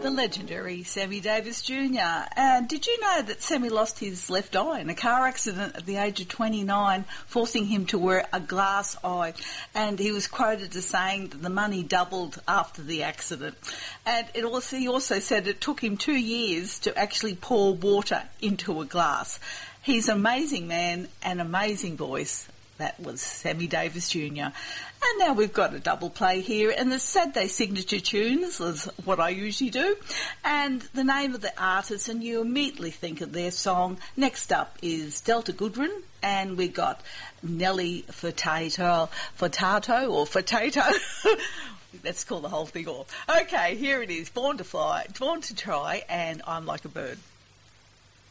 the legendary Sammy Davis Jr. And did you know that Sammy lost his left eye in a car accident at the age of 29, forcing him to wear a glass eye? And he was quoted as saying that the money doubled after the accident. And he also said it took him 2 years to actually pour water into a glass. He's an amazing man, an amazing voice. That was Sammy Davis Jr. And now we've got a double play here, and the Saturday Signature Tunes is what I usually do, and the name of the artist, and you immediately think of their song. Next up is Delta Goodrem, and we got Nelly Furtado. Let's call the whole thing off. Okay, here it is, Born to Try, and I'm Like a Bird.